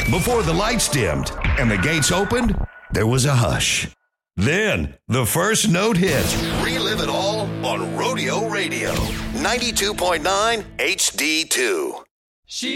Before the lights dimmed and the gates opened, there was a hush. Then the first note hit. Relive it all on Rodeo Radio. 92.9 HD2. She